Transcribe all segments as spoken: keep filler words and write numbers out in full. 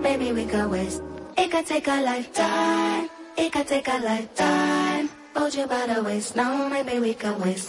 maybe we could waste. It could take a lifetime, it could take a lifetime. Hold you by the waist, no, maybe we could waste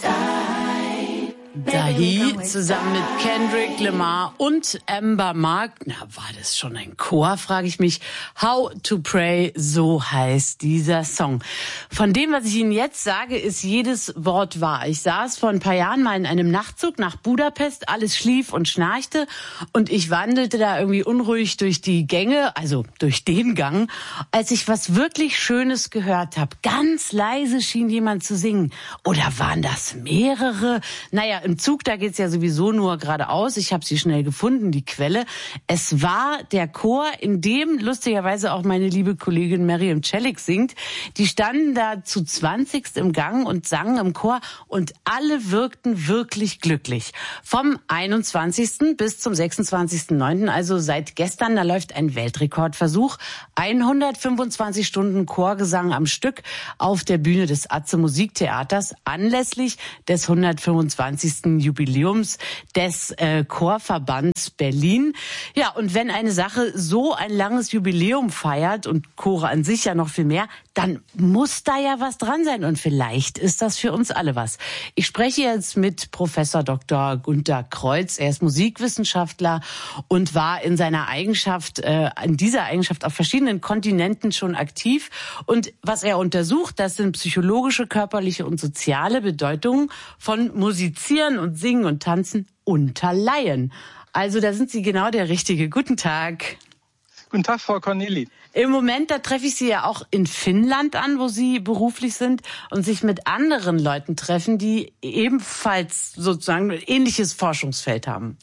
time. Dahi zusammen mit Kendrick Lamar und Amber Mark. Na, war das schon ein Chor, frage ich mich. How to Pray, so heißt dieser Song. Von dem, was ich Ihnen jetzt sage, ist jedes Wort wahr. Ich saß vor ein paar Jahren mal in einem Nachtzug nach Budapest, alles schlief und schnarchte und ich wandelte da irgendwie unruhig durch die Gänge, also durch den Gang, als ich was wirklich Schönes gehört habe. Ganz leise schien jemand zu singen. Oder waren das mehrere? Naja, im Zug, da geht's ja sowieso nur geradeaus. Ich habe sie schnell gefunden, die Quelle. Es war der Chor, in dem lustigerweise auch meine liebe Kollegin Miriam Celik singt. Die standen da zu zwanzigst im Gang und sangen im Chor und alle wirkten wirklich glücklich. Vom einundzwanzigsten bis zum sechsundzwanzigsten neunten, also seit gestern, da läuft ein Weltrekordversuch. hundertfünfundzwanzig Stunden Chorgesang am Stück auf der Bühne des Atze Musiktheaters anlässlich des hundertfünfundzwanzigsten Jubiläums des äh, Chorverbands Berlin. Ja, und wenn eine Sache so ein langes Jubiläum feiert und Chore an sich ja noch viel mehr, dann muss da ja was dran sein und vielleicht ist das für uns alle was. Ich spreche jetzt mit Professor Doktor Günter Kreuz. Er ist Musikwissenschaftler und war in seiner Eigenschaft, äh, in dieser Eigenschaft auf verschiedenen Kontinenten schon aktiv. Und was er untersucht, das sind psychologische, körperliche und soziale Bedeutungen von Musizieren und Singen und Tanzen unter Laien. Also da sind Sie genau der Richtige. Guten Tag. Guten Tag, Frau Corneli. Im Moment, da treffe ich Sie ja auch in Finnland an, wo Sie beruflich sind und sich mit anderen Leuten treffen, die ebenfalls sozusagen ein ähnliches Forschungsfeld haben.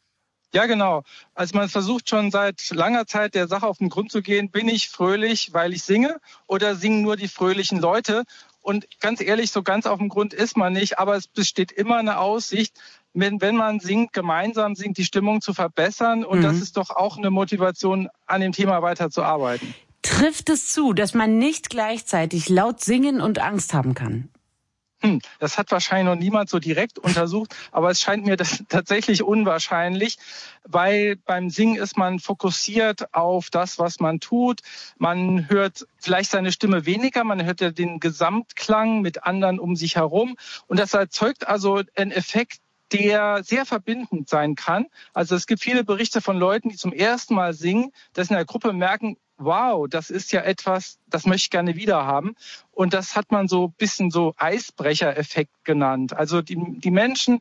Ja, genau. Also man versucht schon seit langer Zeit der Sache auf den Grund zu gehen. Bin ich fröhlich, weil ich singe, oder singen nur die fröhlichen Leute? Und ganz ehrlich, so ganz auf dem Grund ist man nicht, aber es besteht immer eine Aussicht, wenn, wenn man singt, gemeinsam singt, die Stimmung zu verbessern. Und mhm. das ist doch auch eine Motivation, an dem Thema weiterzuarbeiten. Trifft es zu, dass man nicht gleichzeitig laut singen und Angst haben kann? Hm, das hat wahrscheinlich noch niemand so direkt untersucht, aber es scheint mir das tatsächlich unwahrscheinlich, weil beim Singen ist man fokussiert auf das, was man tut. Man hört vielleicht seine Stimme weniger, man hört ja den Gesamtklang mit anderen um sich herum und das erzeugt also einen Effekt, der sehr verbindend sein kann. Also es gibt viele Berichte von Leuten, die zum ersten Mal singen, dass in der Gruppe merken, wow, das ist ja etwas, das möchte ich gerne wieder haben. Und das hat man so ein bisschen so Eisbrecher-Effekt genannt. Also die, die Menschen,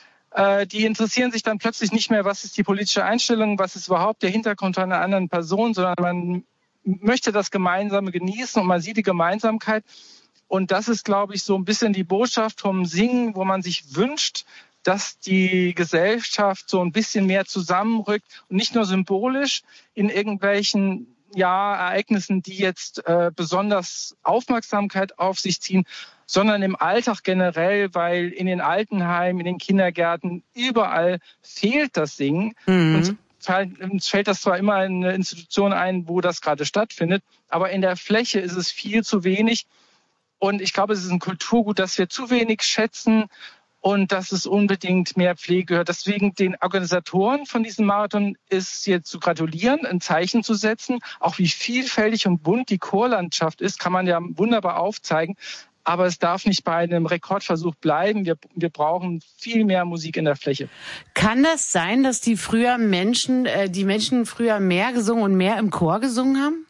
äh, die interessieren sich dann plötzlich nicht mehr, was ist die politische Einstellung, was ist überhaupt der Hintergrund einer anderen Person, sondern man möchte das Gemeinsame genießen und man sieht die Gemeinsamkeit. Und das ist, glaube ich, so ein bisschen die Botschaft vom Singen, wo man sich wünscht, dass die Gesellschaft so ein bisschen mehr zusammenrückt und nicht nur symbolisch in irgendwelchen ja, Ereignissen, die jetzt äh, besonders Aufmerksamkeit auf sich ziehen, sondern im Alltag generell, weil in den Altenheimen, in den Kindergärten, überall fehlt das Singen. Mhm. Und uns fällt das zwar immer in eine Institution ein, wo das gerade stattfindet, aber in der Fläche ist es viel zu wenig. Und ich glaube, es ist ein Kulturgut, das wir zu wenig schätzen und dass es unbedingt mehr Pflege gehört. Deswegen den Organisatoren von diesem Marathon ist jetzt zu gratulieren, ein Zeichen zu setzen. Auch wie vielfältig und bunt die Chorlandschaft ist, kann man ja wunderbar aufzeigen. Aber es darf nicht bei einem Rekordversuch bleiben. Wir, wir brauchen viel mehr Musik in der Fläche. Kann das sein, dass die früher Menschen, äh, die Menschen früher mehr gesungen und mehr im Chor gesungen haben?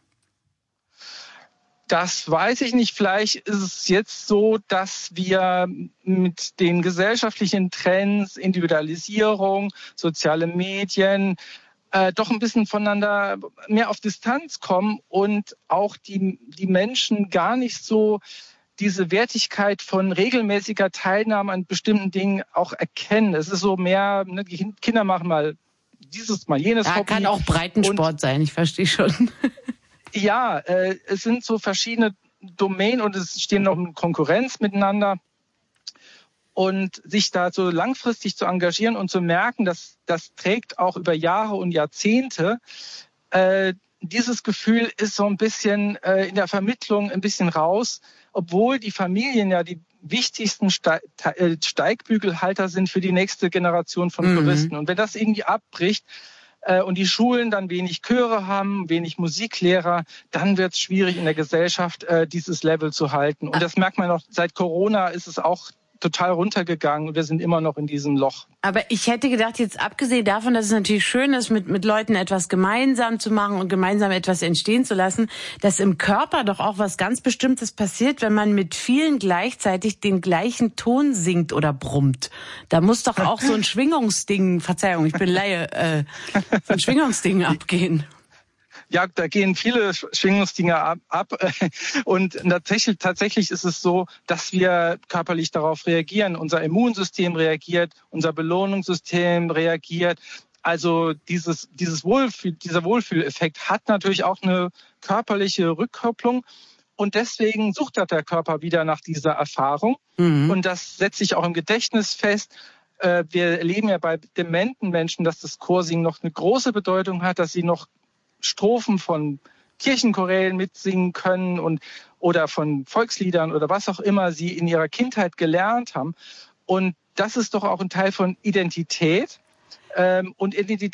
Das weiß ich nicht. Vielleicht ist es jetzt so, dass wir mit den gesellschaftlichen Trends, Individualisierung, soziale Medien, äh, doch ein bisschen voneinander mehr auf Distanz kommen und auch die, die Menschen gar nicht so diese Wertigkeit von regelmäßiger Teilnahme an bestimmten Dingen auch erkennen. Es ist so mehr, ne, die Kinder machen mal dieses, mal jenes ja, Hobby. Kann auch Breitensport und, sein, ich verstehe schon. Ja, äh, es sind so verschiedene Domänen und es stehen noch in Konkurrenz miteinander. Und sich da so langfristig zu engagieren und zu merken, dass das trägt auch über Jahre und Jahrzehnte. Äh, dieses Gefühl ist so ein bisschen äh, in der Vermittlung ein bisschen raus, obwohl die Familien ja die wichtigsten Steigbügelhalter sind für die nächste Generation von Touristen. Mhm. Und wenn das irgendwie abbricht, äh, und die Schulen dann wenig Chöre haben, wenig Musiklehrer, dann wird es schwierig in der Gesellschaft, äh, dieses Level zu halten. Und das merkt man auch, seit Corona ist es auch total runtergegangen und wir sind immer noch in diesem Loch. Aber ich hätte gedacht, jetzt abgesehen davon, dass es natürlich schön ist, mit, mit Leuten etwas gemeinsam zu machen und gemeinsam etwas entstehen zu lassen, dass im Körper doch auch was ganz Bestimmtes passiert, wenn man mit vielen gleichzeitig den gleichen Ton singt oder brummt. Da muss doch auch so ein Schwingungsding, Verzeihung, ich bin Laie, äh, so ein Schwingungsding abgehen. Ja, da gehen viele Schwingungsdinge ab, ab. Und tatsächlich, tatsächlich ist es so, dass wir körperlich darauf reagieren. Unser Immunsystem reagiert, unser Belohnungssystem reagiert. Also dieses, dieses Wohlfühl, dieser Wohlfühleffekt hat natürlich auch eine körperliche Rückkopplung. Und deswegen sucht der Körper wieder nach dieser Erfahrung. Mhm. Und das setzt sich auch im Gedächtnis fest. Wir erleben ja bei dementen Menschen, dass das Chorsingen noch eine große Bedeutung hat, dass sie noch Strophen von Kirchenchorälen mitsingen können und oder von Volksliedern oder was auch immer sie in ihrer Kindheit gelernt haben. Und das ist doch auch ein Teil von Identität. Ähm, und Identität